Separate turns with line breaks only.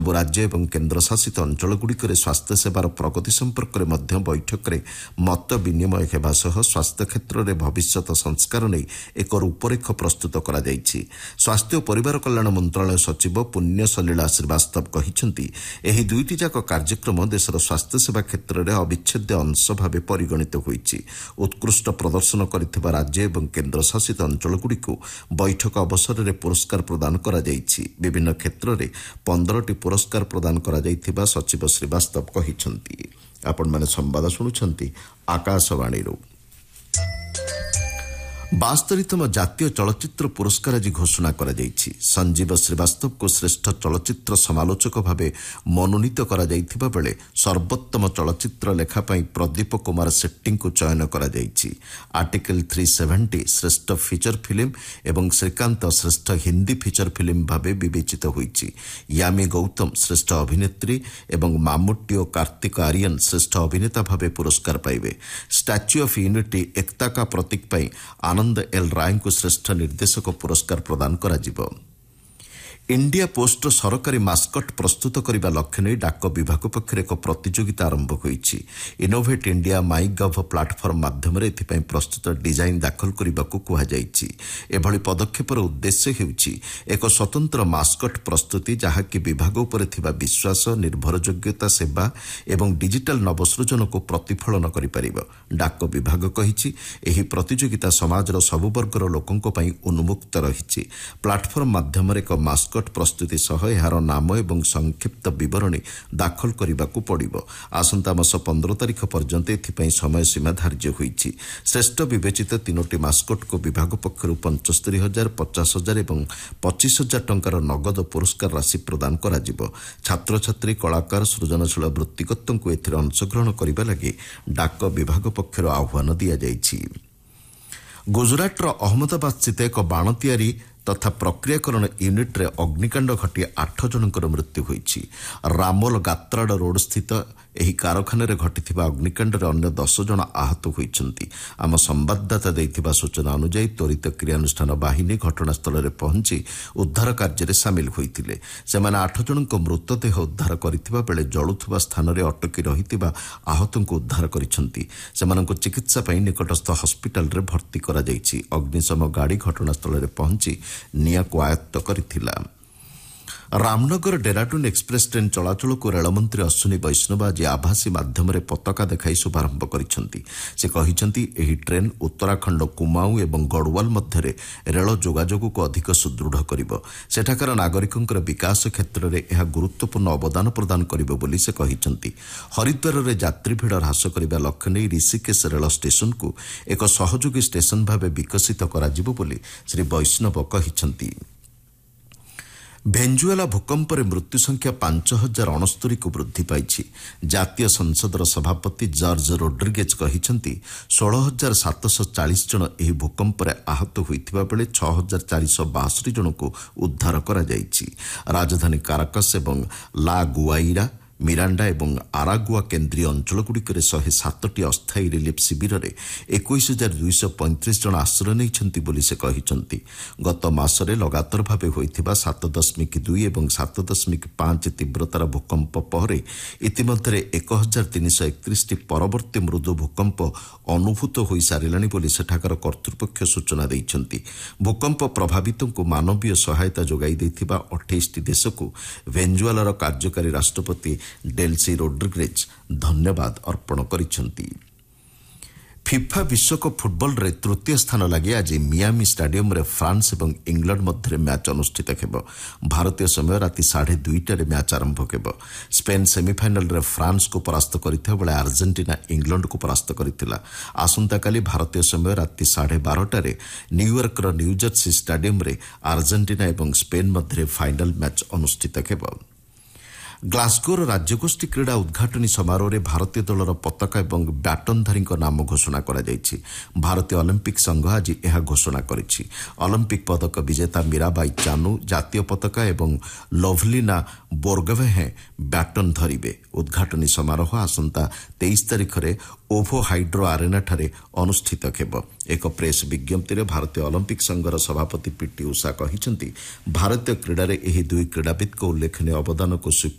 राज्य एवं केन्द्रशासित अंचलगुड़िकरे स्वास्थ्य सेवार प्रगति संपर्क में बैठक में मत विनिमय होगा सह स्वास्थ्य क्षेत्र में भविष्यत संस्कार नहीं एक रूपरेख प्रस्तुत करा जायछि। स्वास्थ्य और परिवार कल्याण मंत्रालय सचिव पुण्य सलीला श्रीवास्तव कहिसेंति एही दुईटी जाक कार्यक्रम देशर स्वास्थ्य सेवा क्षेत्र में अविच्छेद्य अंश भाव परिगणित होईछि। उत्कृष्ट प्रदर्शन करिथिबा राज्य एवं केन्द्रशासित अंचलगुड़िक बैठक अवसर में पुरस्कार प्रदान करा जायछि। विभिन्न क्षेत्र में 15टी पुरस्कार प्रदान करा जायथिबा सचिव श्रीवास्तव कहिसेंति। आपण माने संवाद सुनुछंती आकाशवाणी। 72तम जातीय चलचित्र पुरस्कार आज घोषणा करा जायछि। संजीव श्रीवास्तव को श्रेष्ठ चलचित्र समालोचक भावे मनोनीत करा जायथिबा बेले सर्वोत्तम चलचित्र लेखा पई प्रदीप कुमार शेट्टी को चयन करा जायछि। आर्टिकल 370 श्रेष्ठ फीचर फिल्म एवं श्रीकांत श्रेष्ठ हिंदी फीचर फिल्म भावे विवेचित होईछि। यामी गौतम श्रेष्ठ अभिनेत्री एवं मामुट्टी और कार्तिक आर्यन श्रेष्ठ अभिनेता भावे पुरस्कार पाइबे। स्टैच्यू ऑफ यूनिटी एकता का प्रतीक पई आनंद एल राय को श्रेष्ठ निर्देशक पुरस्कार प्रदान करा जिवो। इंडिया पोस्ट सरकारी मास्कट प्रस्तुत करने लक्ष्य नहीं डाक विभाग पक्षर एक प्रतियोगिता आरंभ होईछि। Innovate India my gov platform माध्यम प्रस्तुत डिजाइन दाखल करने को कहुଯାଇଛି। एभली पदक्षेपर उद्देश्य हेउछि एक स्वतंत्र मास्कट प्रस्तुति जहाँकि विभाग उपर थिबा विश्वास निर्भरयोग्यता सेवा एवं डिजिटल नवसृजन को प्रतिफलन करिपारिबो। डाक विभाग कहिछि एही प्रतियोगिता समाजर सबु वर्गर लोकंक पई उन्मुक्त रहिछि। प्लाटफर्म माध्यम एक मास्कट प्रस्तुति सह यार नाम एवं संक्षिप्त विवरणी दाखल करने पड़िबो। आसंता मास 15 तारिख पर्यंत एथिपई समय सीमा धार्य होईछि। श्रेष्ठ विवेचित 3टी मास्कट को विभाग पक्षरु 75,000, 50,000 एवं 25,000 टंकार नगद पुरस्कार राशि प्रदान करा जिवो। छात्र छात्री कलाकार सृजनशील वृत्तिकत्व को एथिरे अंशग्रहण करबा लागि डाक विभाग पक्षरु आह्वान दिया जायछि। गुजरातर अहमदाबाद स्थित एक बाण तैयारी तथा प्रक्रियाकरण यूनिट रे अग्निकांड घटी 8 जनकर मृत्यु होईछि। रामोल गात्राड रोड स्थित एही कारखाना रे घटिथिबा अग्निकांड रे अन्य 10 जन आहत होईछंती। आम संवाददाता दैथिबा सूचना अनुसार त्वरित क्रियानुष्ठान बाहिनी घटनास्थल रे पहुंची उद्धार कार्य रे शामिल होईथिले। सेमाने 8 जनक मृतदेह उद्धार करिथिबा बेले जळुथुबा स्थान रे अटकी रहिथिबा आहतंको उद्धार करिसंती। सेमानंको चिकित्सा पई निकटस्थ हॉस्पिटल रे भर्ती करा जायछि। अग्निशम गाड़ी घटनास्थल रे पहुंची निया को आयत्त करिथिला। रामनगर डेराडून एक्सप्रेस ट्रेन चलाचल को रेलमंत्री अश्विनी वैष्णव आज आभासी माध्यम पताका देखाई शुभारंभ करिसेंति। से कहिसेंति एही ट्रेन उत्तराखंड कुमाऊं एवं गढ़वाल मध्य रेल जोगाजोग को अधिक सुदृढ़ करिबो। सेठाकार नागरिकंकर विकास क्षेत्र में यह गुरुत्वपूर्ण अवदान प्रदान करिबो बोली से कहिसेंति। हरिद्वार रे यात्री भीड़ ह्रास करबा लक्ष्य नहीं ऋषिकेश रेल स्टेशन को एक सहयोगी स्टेशन भाव विकसित करा जिवो बोली श्री वैष्णव कहिसेंति। भेंजुएला भूकंप रे मृत्यु संख्या 5,069 को वृद्धि पाई। जातीय संसदर सभापति जॉर्ज रोड्रिगेज कहिसेंति 16,740 जन एही भूकंप रे आहत होइथिबा बेले 6,462 जन को उद्धार करा जायछि। राजधानी काराकस एवं ला गुआइरा मिरांडा एवं आरागुआ केन्द्रीय अंचलगुड़िक 107टी अस्थायी रिलीफ शिविर में 21,235 जन आश्रय नहीं बोली से कहिसेंति। गत मासरे लगातार भावे होइथिबा 7.2 एवं 7.5 तीव्रतार भूकंप पर इतिमध्य 1,331टी परवर्ती मृदु भूकंप अनुभूत हो सारिलानी बोली सेठाकार कर्तृपक्ष सूचना दैछंती। भूकंप प्रभावितों को मानवीय सहायता जोगाई देथिबा 28टी देश को वेनेजुएलार कार्यकारी राष्ट्रपति डेल्सी रोड्रिगेज धन्यवाद अर्पण करिसेंति। फिफा विश्वकप फुटबल रे तृतीय स्थान लगे आज मियामी स्टेडियम रे फ्रांस एवं इंग्लैंड मध्य मैच अनुष्ठित हेबो। भारतीय समय राति 2:30 मैच आरंभ हेबो। स्पेन सेमीफाइनल रे फ्रांस को परास्त करथिबा बेले अर्जेंटीना इंग्लैंड को परास्त करथिला। आसंता काली भारतीय समय राति 12:30 न्यूयॉर्क रो न्यूजर्सी स्टेडियम रे अर्जेंटीना एवं स्पेन मध्य फाइनल मैच अनुष्ठित हेबो। ग्लासगोर राज्यगोष्ठी क्रीड़ा उद्घाटनी समारोह में भारतीय दलर पताका एवं बैटनधारी नाम घोषणा करा जायछि। भारतीय ओलंपिक संघ आज यह घोषणा करिछि। ओलंपिक पदक विजेता मीराबाई चानू जातीय पताका एवं लवलीना बोर्गोहेन बैटन धरिबे। उद्घाटनी समारोह आसंता 23 तारिख में ओभो हाइड्रो आरेना ठारे अनुष्ठित हेबो। एक प्रेस विज्ञप्ति में भारतीय ओलंपिक संघर सभापति पीटी उषा कहिसेंति भारतीय क्रीड़ा रे एही दुई क्रीड़ाविद को उल्लेखनीय अवदान को